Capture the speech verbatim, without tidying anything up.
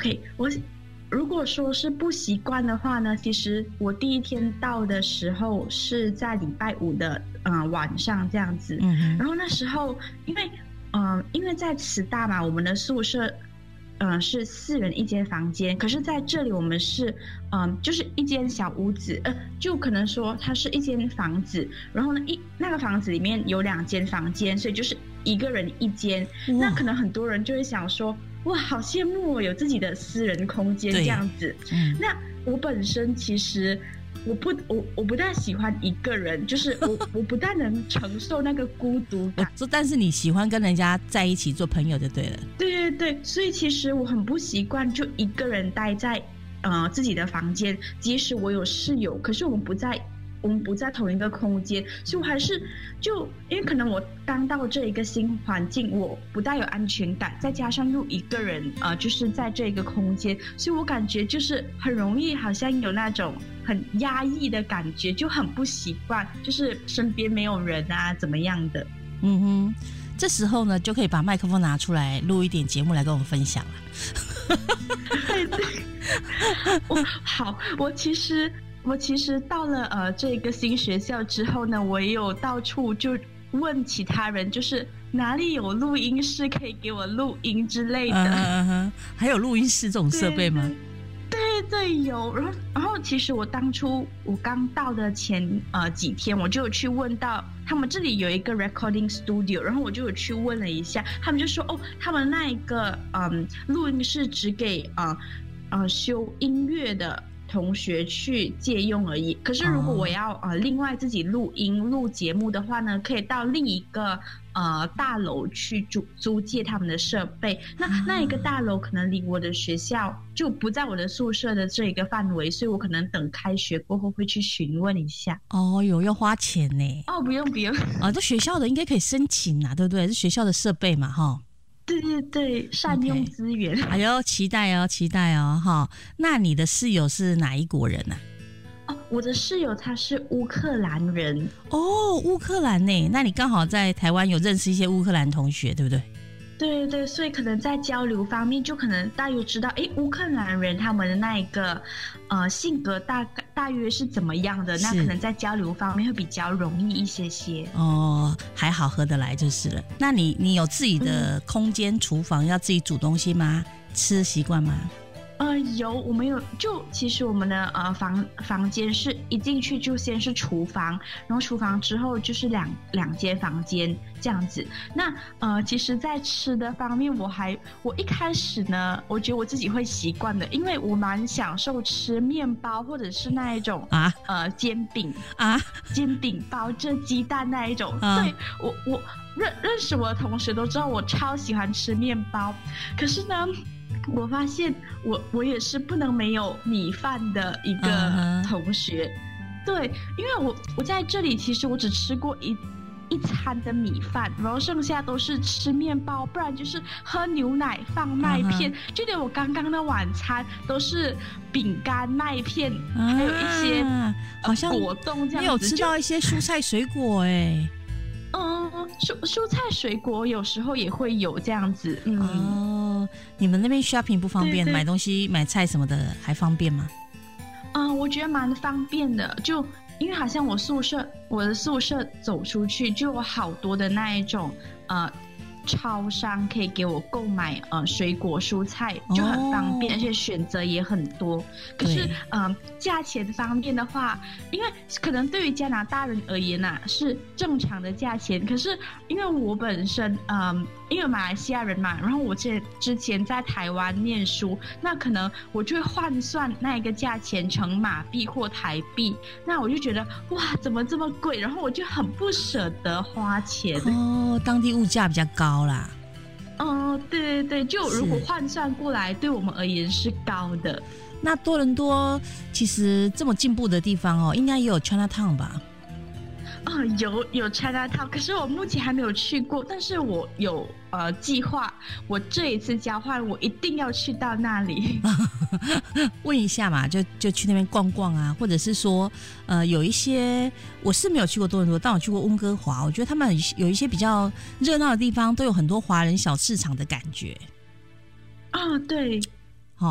OK， 我如果说是不习惯的话呢，其实我第一天到的时候是在礼拜五的呃晚上这样子，嗯，然后那时候因为嗯、呃，因为在慈大嘛，我们的宿舍。嗯、呃，是四人一间房间，可是在这里我们是，嗯、呃，就是一间小屋子，呃，就可能说它是一间房子，然后呢，一那个房子里面有两间房间，所以就是一个人一间。那可能很多人就会想说，哇，好羡慕我有自己的私人空间这样子。嗯，那我本身其实。我不我我不大喜欢一个人，就是我我不大能承受那个孤独感。 说，但是你喜欢跟人家在一起做朋友就对了。 对对对，所以其实我很不习惯就一个人待在呃自己的房间，即使我有室友，可是我们不在。我们不在同一个空间，所以我还是就因为可能我刚到这一个新环境，我不大有安全感，再加上又一个人呃，就是在这个空间，所以我感觉就是很容易好像有那种很压抑的感觉，就很不习惯，就是身边没有人啊怎么样的。 嗯哼，这时候呢就可以把麦克风拿出来录一点节目来跟我们分享了。 对对，我好，我其实。我其实到了呃这个新学校之后呢，我也有到处就问其他人，就是哪里有录音室可以给我录音之类的。 嗯嗯，还有录音室这种设备吗？ 对 对, 对有。然后然后其实我当初我刚到的前呃几天，我就有去问到他们这里有一个 recording studio， 然后我就有去问了一下，他们就说哦，他们那一个嗯录音室只给呃呃修音乐的。同学去借用而已。可是如果我要、哦、呃另外自己录音录节目的话呢，可以到另一个呃大楼去租租借他们的设备。那那一个大楼可能离我的学校就不在我的宿舍的这一个范围，所以我可能等开学过后会去询问一下。 哦，有要花钱呢？ 哦，不用不用。 啊，这学校的应该可以申请啊，对不对？是学校的设备嘛，哈。 对对对，善用资源。 Okay. 哎呦，期待哦，期待哦，哈。那你的室友是哪一国人呢、 啊？哦，我的室友他是乌克兰人。 哦，乌克兰呢？那你刚好在台湾有认识一些乌克兰同学，对不对？ 对对，所以可能在交流方面，就可能大约知道，哎，乌克兰人他们的那一个呃性格大大约是怎么样的，那可能在交流方面会比较容易一些些。 哦，还好合得来就是了。那你你有自己的空间、厨房，要自己煮东西吗？吃习惯吗？ 呃，有，我们有，就其实我们的呃房房间是一进去就先是厨房，然后厨房之后就是两两间房间这样子。那呃，其实，在吃的方面，我还我一开始呢，我觉得我自己会习惯的，因为我蛮享受吃面包或者是那一种啊呃煎饼啊煎饼包着鸡蛋那一种。啊、对我我认认识我的同学都知道我超喜欢吃面包，可是呢。我发现我我也是不能没有米饭的一个同学， uh-huh. 对，因为我我在这里其实我只吃过一一餐的米饭，然后剩下都是吃面包，不然就是喝牛奶放麦片， uh-huh. 就连我刚刚的晚餐都是饼干麦片， uh-huh. 还有一些、uh-huh. 好像果冻这样子。 你有吃到一些蔬菜水果哎。 嗯，蔬蔬菜水果有时候也会有这样子。嗯， 哦，你们那边 shopping 不方便，买东西买菜什么的还方便吗？ 嗯，我觉得蛮方便的，就因为好像我宿舍，我的宿舍走出去就有好多的那一种呃超商可以给我购买呃水果蔬菜，就很方便，哦、而且选择也很多。可是呃价钱方面的话，因为可能对于加拿大人而言呐、啊、是正常的价钱，可是因为我本身嗯、呃、因为马来西亚人嘛，然后我之之前在台湾念书，那可能我就会换算那一个价钱成马币或台币，那我就觉得哇怎么这么贵，然后我就很不舍得花钱。 哦，当地物价比较高啦。 哦，对对对，就如果换算过来，对我们而言是高的。 那多伦多其实这么进步的地方哦，应该也有 Chinatown 吧？ 哦，有有 Chinatown， 可是我目前还没有去过，但是我有呃计划，我这一次交换我一定要去到那里。 问一下嘛，就就去那边逛逛啊，或者是说呃有一些我是没有去过多伦多，但我去过温哥华，我觉得他们有一些比较热闹的地方，都有很多华人小市场的感觉。 啊、哦，对